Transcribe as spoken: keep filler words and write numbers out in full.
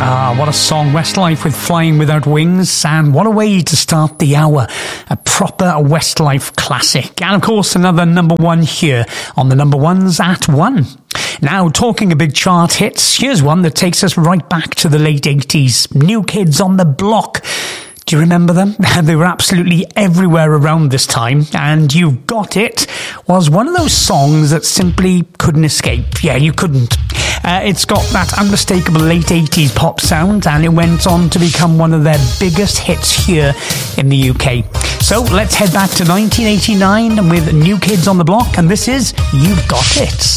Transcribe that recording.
Ah, what a song, Westlife with Flying Without Wings, and what a way to start the hour. A proper Westlife classic, and of course another number one here on the number ones at one. Now, talking of big chart hits, here's one that takes us right back to the late eighties. New Kids on the Block. Do you remember them? They were absolutely everywhere around this time, and You've Got It was one of those songs that simply couldn't escape. Yeah, you couldn't. Uh, it's got that unmistakable late eighties pop sound, and it went on to become one of their biggest hits here in the U K. So let's head back to nineteen eighty-nine with New Kids on the Block, and this is You've Got It.